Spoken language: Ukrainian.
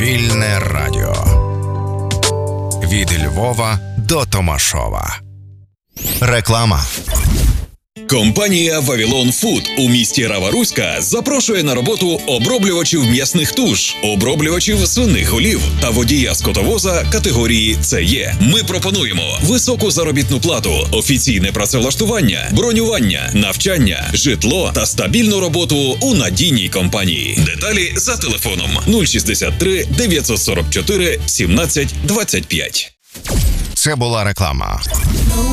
Вільне радіо. Від Львова до Томашова. Реклама. Компанія «Вавилон Фуд» у місті Рава-Руська запрошує на роботу оброблювачів м'ясних туш, оброблювачів свиних голів та водія скотовоза категорії «ЦЕ». Ми пропонуємо високу заробітну плату, офіційне працевлаштування, бронювання, навчання, житло та стабільну роботу у надійній компанії. Деталі за телефоном 063 944 17 25. Це була реклама.